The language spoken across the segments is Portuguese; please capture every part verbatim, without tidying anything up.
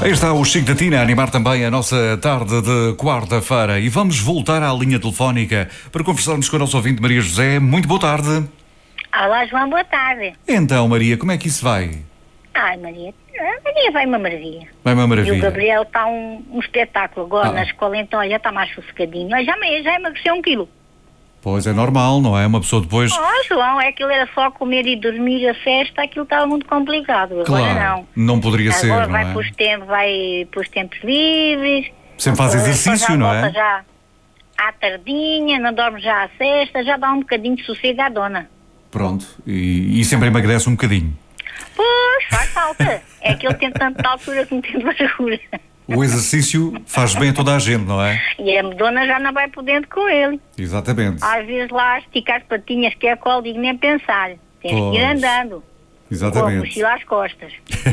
Aí está o Chico da Tina a animar também a nossa tarde de quarta-feira. E vamos voltar à linha telefónica para conversarmos com o nosso ouvinte Maria José. Muito boa tarde. Olá, João, boa tarde. Então, Maria, como é que isso vai? Ai, Maria, a Maria vai uma maravilha. Vai uma maravilha. E o Gabriel está um, um espetáculo agora Ah. na escola, então olha, já está mais sossegadinho. Mas já, já emagreceu um quilo. Pois é normal, não é? Uma pessoa depois... Oh, João, é que ele era só comer e dormir a festa, aquilo estava muito complicado. Agora Claro, não. não poderia Agora ser, não vai é? para os tempos, vai para os tempos livres. Sempre faz Depois exercício, já não volta é? Já à tardinha, não dorme já à sexta, já dá um bocadinho de sossego à dona. Pronto, e, e sempre emagrece um bocadinho. Pois, faz falta. É que ele tem tanto de altura como tem de largura. O exercício faz bem a toda a gente, não é? E a dona já não vai podendo com ele. Exatamente. Às vezes lá esticar as patinhas que é a colo, digo nem pensar. Tens que ir Pois. andando. Com a Exatamente. mochila às costas.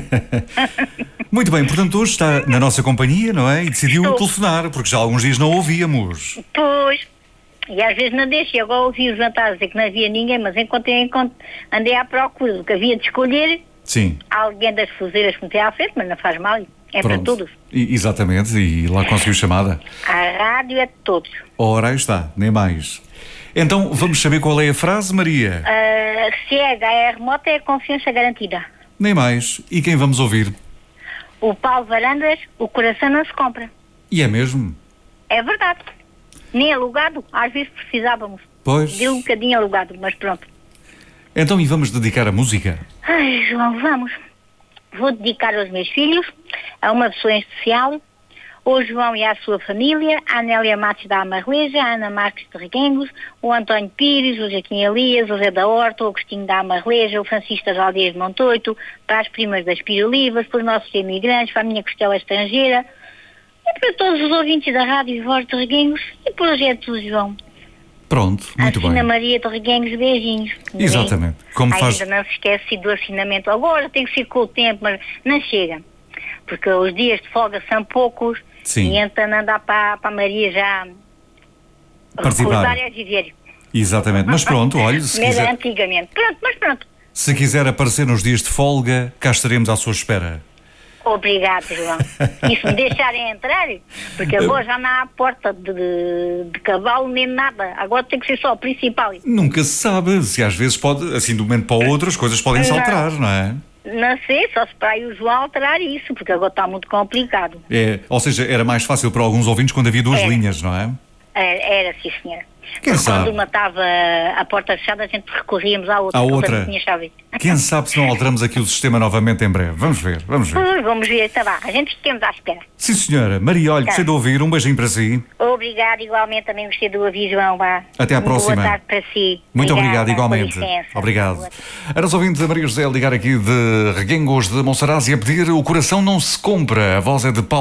Muito bem, portanto hoje está na nossa companhia, não é? E decidiu Estou. telefonar, porque já há alguns dias não ouvíamos. Pois. E às vezes não deixo. E agora ouvi os jantares dizer que não havia ninguém, mas encontrei, encontrei, andei à procura do que havia de escolher. Sim. Há alguém das fuzeiras que me tem à frente, mas não faz mal. É para Pronto. todos. E- exatamente, e lá conseguiu chamada. A rádio é de todos. Ora, aí está, nem mais. Então, vamos saber qual é a frase, Maria? Ah, se é H R remota, é confiança garantida. Nem mais. E quem vamos ouvir? O Paulo Varandas, o coração não se compra. E é mesmo? É verdade. Nem alugado, às vezes precisávamos Pois. de um bocadinho alugado, mas pronto. Então, e vamos dedicar a música? Ai, João, vamos. Vou dedicar aos meus filhos, a uma pessoa em especial, ao João e à sua família, a Anélia Matos da Amarleja, a Ana Marques de Reguengos, o António Pires, o Joaquim Elias, o Zé da Horta, o Agostinho da Amarleja, o Francisco das Aldeias de Montoito, para as primas das Pirolivas, para os nossos imigrantes, para a minha costela estrangeira, e para todos os ouvintes da Rádio Voz de Reguengos e projetos do João. Pronto, muito Assina bem. Maria de Reguengos, beijinhos. Exatamente. Como Ai, faz... ainda não se esquece do assinamento. Agora tem que ser com o tempo, mas não chega. Porque os dias de folga são poucos. Sim. E então não dá para, para a Maria já Participar. recordar é viver. Exatamente. Mas pronto, olha, se Não era quiser, antigamente. Pronto, mas pronto. se quiser aparecer nos dias de folga, cá estaremos à sua espera. Obrigado, João. E se me deixarem entrar, porque agora já não há porta de, de, de cavalo nem nada. Agora tem que ser só o principal. Nunca se sabe, se às vezes pode, assim de um momento para o outro, as coisas podem se Não. alterar, não é? Não sei, só se para aí o João alterar isso, porque agora está muito complicado. É, ou seja, era mais fácil para alguns ouvintes quando havia duas Era. linhas, não é? Era, era sim, senhora. Quem Porque sabe? quando uma estava a porta fechada, a gente recorríamos à outra. À que a outra. Tinha chave. Quem sabe se não alteramos aqui o sistema novamente em breve. Vamos ver, vamos ver. Pois, vamos ver, está bem. A gente ficamos à espera. Sim, senhora. Maria, olha, gostei de ouvir. Um beijinho para si. Obrigado, igualmente, também gostei do aviso, João. Vá. Até à próxima. Boa tarde para si. Muito Obrigada, obrigado, igualmente. com licença. Obrigado. Boa A nossa ouvinte Maria José a ligar aqui de Reguengos de Monsaraz e a pedir O Coração Não Se Compra. A voz é de Paulo.